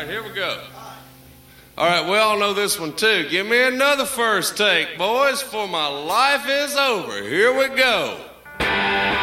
right, here we go. All right, we all know this one too. Give me another first take, boys, for my life is over. Here we go.